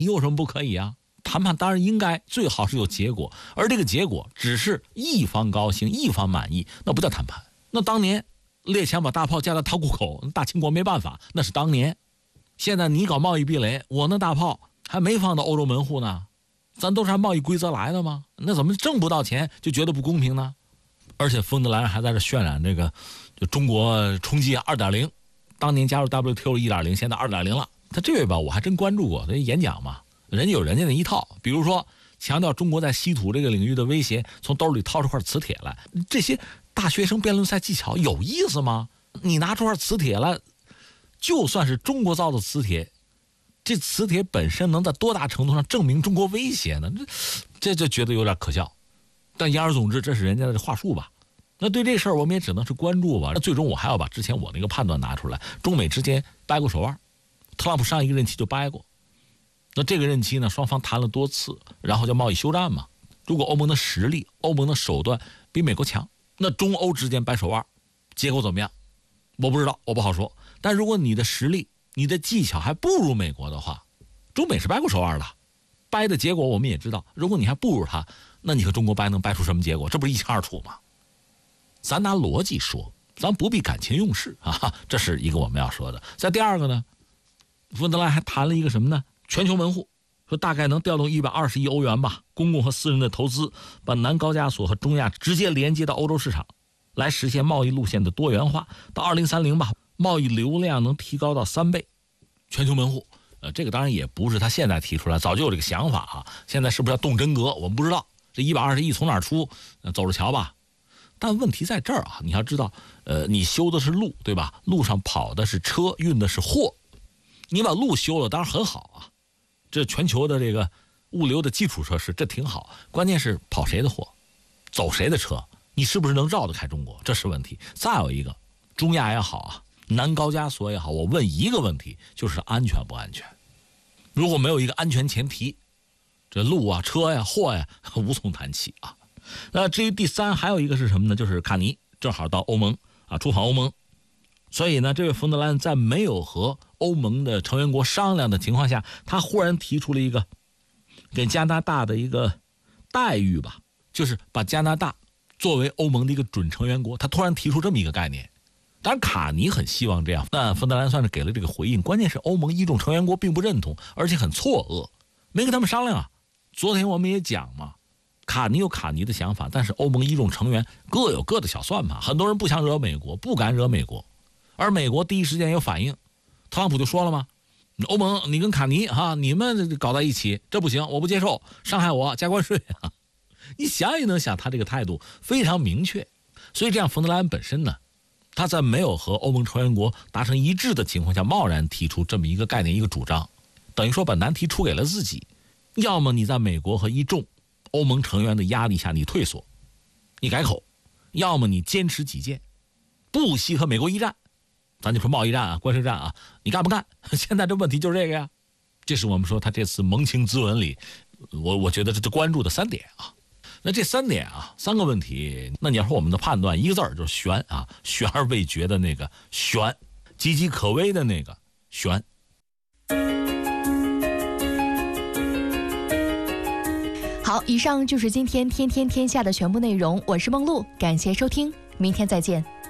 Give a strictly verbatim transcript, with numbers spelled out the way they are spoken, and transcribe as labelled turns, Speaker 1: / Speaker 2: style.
Speaker 1: 你有什么不可以啊？谈判当然应该最好是有结果，而这个结果只是一方高兴一方满意，那不叫谈判。那当年列强把大炮架在他谷口，大清国没办法，那是当年。现在你搞贸易壁垒，我那大炮还没放到欧洲门户呢，咱都是按贸易规则来的吗？那怎么挣不到钱就觉得不公平呢？而且冯德莱恩还在这渲染这个就中国冲击 二点零， 当年加入 W T O 一点零， 现在 二点零 了。他这位吧我还真关注过，这演讲嘛，人家有人家的一套，比如说强调中国在稀土这个领域的威胁，从兜里掏出块磁铁来，这些大学生辩论赛技巧有意思吗？你拿出块磁铁来，就算是中国造的磁铁，这磁铁本身能在多大程度上证明中国威胁呢？这这就觉得有点可笑。但言而总之，这是人家的话术吧。那对这事儿我们也只能是关注吧。那最终我还要把之前我那个判断拿出来，中美之间掰过手腕，特朗普上一个任期就掰过。那这个任期呢，双方谈了多次，然后叫贸易休战嘛。如果欧盟的实力、欧盟的手段比美国强，那中欧之间掰手腕，结果怎么样？我不知道，我不好说。但如果你的实力、你的技巧还不如美国的话，中美是掰过手腕的，掰的结果我们也知道。如果你还不如他，那你和中国掰能掰出什么结果？这不是一清二楚吗？咱拿逻辑说，咱不必感情用事啊，这是一个我们要说的。再第二个呢，冯德莱恩还谈了一个什么呢？全球门户，说大概能调动一百二十亿欧元吧，公共和私人的投资，把南高加索和中亚直接连接到欧洲市场，来实现贸易路线的多元化。到二零三零吧，贸易流量能提高到三倍。全球门户，呃，这个当然也不是他现在提出来，早就有这个想法啊。现在是不是要动真格，我们不知道。这一百二十亿从哪儿出，呃，走着瞧吧。但问题在这儿啊，你要知道，呃，你修的是路，对吧？路上跑的是车，运的是货。你把路修了，当然很好啊。这全球的这个物流的基础设施，这挺好。关键是跑谁的货，走谁的车，你是不是能绕得开中国，这是问题。再有一个，中亚也好啊，南高加索也好，我问一个问题，就是安全不安全？如果没有一个安全前提，这路啊、车呀、货呀，无从谈起啊。那至于第三，还有一个是什么呢？就是卡尼正好到欧盟啊，出访欧盟。所以呢，这位冯德莱恩在没有和欧盟的成员国商量的情况下，他忽然提出了一个给加拿大的一个待遇吧，就是把加拿大作为欧盟的一个准成员国，他突然提出这么一个概念。当然卡尼很希望这样，那冯德莱恩算是给了这个回应。关键是欧盟一众成员国并不认同，而且很错愕，没跟他们商量啊。昨天我们也讲嘛，卡尼有卡尼的想法，但是欧盟一众成员各有各的小算盘，很多人不想惹美国，不敢惹美国，而美国第一时间有反应。特朗普就说了吗？欧盟你跟卡尼哈，你们搞在一起，这不行，我不接受，伤害我，加关税啊！你想也能想，他这个态度非常明确。所以这样，冯德莱恩本身呢，他在没有和欧盟成员国达成一致的情况下，贸然提出这么一个概念、一个主张，等于说把难题出给了自己。要么你在美国和一众欧盟成员的压力下你退缩，你改口；要么你坚持己见，不惜和美国一战。咱就说贸易战啊、关税战啊，你干不干？现在这问题就是这个呀。这是我们说他这次盟情咨文里，我我觉得这关注的三点啊。那这三点啊，三个问题，那你要说我们的判断，一个字儿就是悬啊，悬而未决的那个悬，岌岌可危的那个悬。
Speaker 2: 好，以上就是今天天天天下的全部内容，我是梦露，感谢收听，明天再见。